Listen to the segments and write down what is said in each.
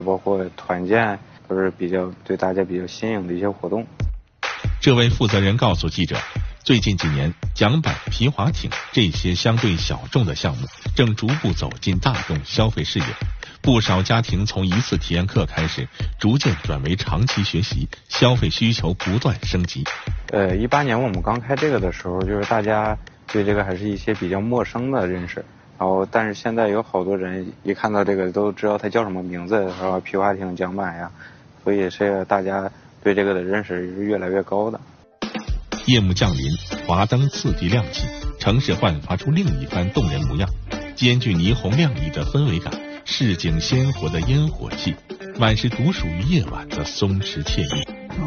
包括团建都是对大家比较新颖的一些活动。 这位负责人告诉记者，最近几年，桨板、皮划艇这些相对小众的项目正逐步走进大众消费视野。不少家庭从一次体验课开始，逐渐转为长期学习，消费需求不断升级。 18年我们刚开这个的时候，就是大家对这个还是一些比较陌生的认识。然后，但是现在有好多人一看到这个都知道它叫什么名字，是吧？皮划艇、桨板呀，所以大家对这个的认识是越来越高的。 夜幕降临，华灯次第亮起，城市焕发出另一番动人模样，兼具霓虹亮丽的氛围感，市井鲜活的烟火气，满是独属于夜晚的松弛惬意。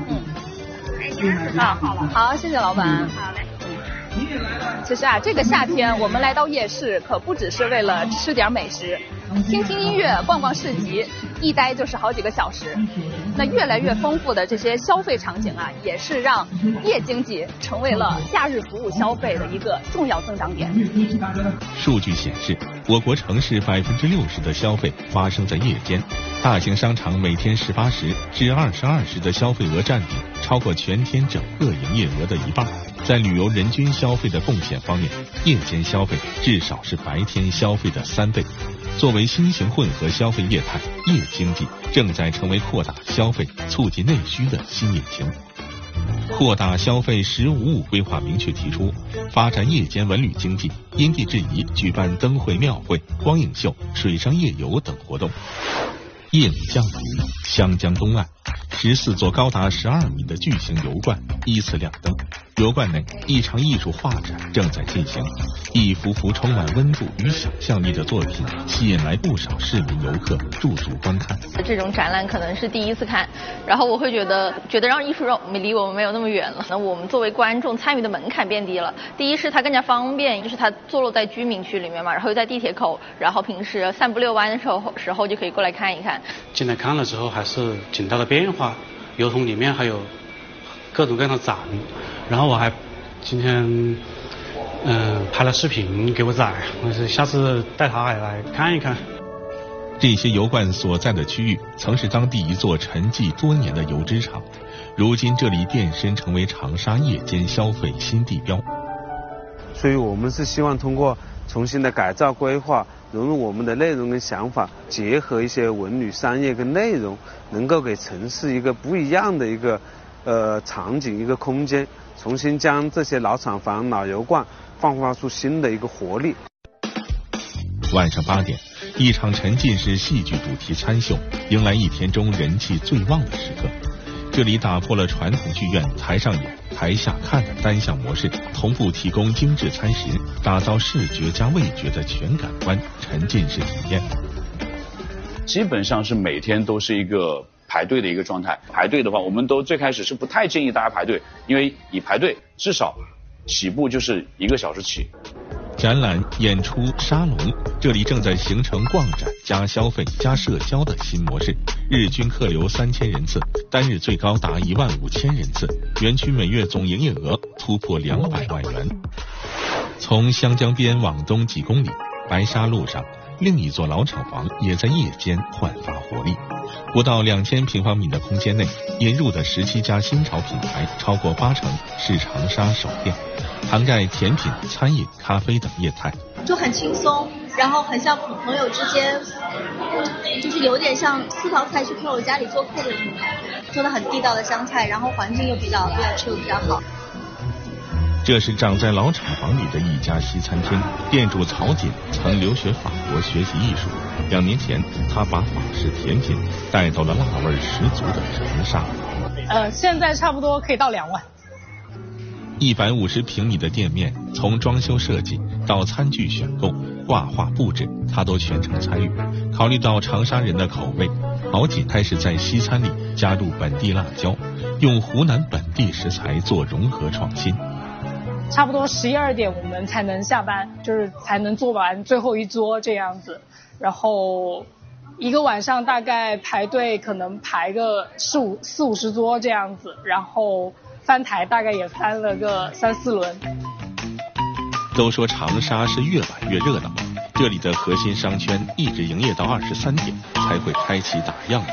好，谢谢老板。好嘞。其实啊，这个夏天我们来到夜市，可不只是为了吃点美食，听听音乐，逛逛市集，一待就是好几个小时。那越来越丰富的这些消费场景啊，也是让夜经济成为了假日服务消费的一个重要增长点。 数据显示，我国城市60%的消费发生在夜间，大型商场每天18时至22时的消费额占比超过全天整个营业额的一半。在旅游人均消费的贡献方面，夜间消费至少是白天消费的3倍。作为新型混合消费业态，夜经济正在成为扩大消费、促进内需的新引擎。扩大消费“15+5”规划明确提出，发展夜间文旅经济，因地制宜举办灯会、庙会、光影秀、水上夜游等活动。夜幕降临，湘江东岸14座高达12米的巨型油罐依次亮灯。油罐内一场艺术画展正在进行，一幅幅充满温度与想象力的作品吸引来不少市民游客驻足观看。 这种展览可能是第一次看，然后我会觉得让艺术离我们没有那么远了。那我们作为观众参与的门槛变低了。第一是它更加方便，就是它坐落在居民区里面嘛，然后又在地铁口，然后平时散步遛弯的时候就可以过来看一看。 进来看了之后还是挺大的变化，油桶里面还有各种各样的展，然后我还今天拍了视频给我仔，我是下次带他也来看一看。 这些油罐所在的区域曾是当地一座沉寂多年的油脂厂，如今这里变身成为长沙夜间消费新地标。 所以我们是希望通过重新的改造规划，融入我们的内容跟想法，结合一些文旅商业跟内容，能够给城市一个不一样的一个场景，一个空间，重新将这些老厂房、老油罐焕发出新的一个活力。 晚上8点，一场沉浸式戏剧主题餐秀迎来一天中人气最旺的时刻。这里打破了传统剧院台上演、台下看的单向模式，同步提供精致餐食，打造视觉加味觉的全感官沉浸式体验。 基本上是每天都是一个排队的一个状态。排队的话，我们都最开始是不太建议大家排队，因为你排队至少起步就是1个小时起。 展览、演出、沙龙，这里正在形成逛展加消费加社交的新模式。日均客流3000人次，单日最高达15000人次，园区每月总营业额突破200万元。从湘江边往东几公里，白沙路上另一座老厂房也在夜间焕发活力。不到2000平方米的空间内，引入的17家新潮品牌，超过80%是长沙首店，涵盖甜品、餐饮、咖啡等业态， 就很轻松，然后很像朋友之间，就是有点像私房菜去朋友家里做客的那种，做的很地道的湘菜，然后环境又比较chill，比较好。 这是长在老厂房里的一家西餐厅，店主曹锦曾留学法国学习艺术，2年前他把法式甜品带到了辣味十足的长沙。 现在差不多可以到2万。 150平米的店面，从装修设计到餐具选购、挂画布置，他都全程参与。考虑到长沙人的口味，曹锦开始在西餐里加入本地辣椒，用湖南本地食材做融合创新。 差不多11、12点我们才能下班，就是才能做完最后一桌这样子。然后一个晚上大概排队可能排个40-50桌这样子，然后翻台大概也翻了个3-4轮。 都说长沙是越晚越热闹， 这里的核心商圈一直营业到23点才会开启打烊。